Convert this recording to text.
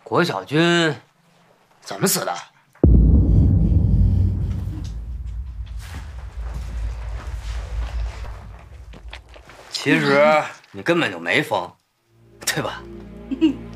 郭小军怎么死的？其实你根本就没疯，对吧？